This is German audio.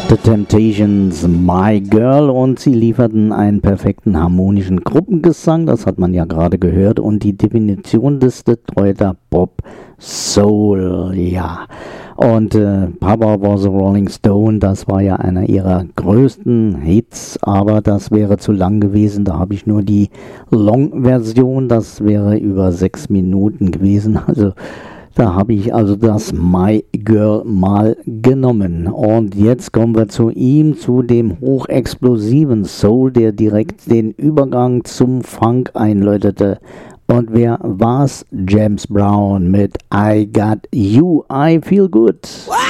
The Temptations, My Girl, und sie lieferten einen perfekten harmonischen Gruppengesang, das hat man ja gerade gehört, und die Definition des Detroiter Pop Soul, ja. Und Papa was a Rolling Stone, das war ja einer ihrer größten Hits, aber das wäre zu lang gewesen, da habe ich nur die Long-Version, das wäre über 6 Minuten gewesen, also da habe ich also das My Girl mal genommen. Und jetzt kommen wir zu ihm, zu dem hochexplosiven Soul, der direkt den Übergang zum Funk einläutete. Und wer war's? James Brown mit I Got You, I Feel Good. What?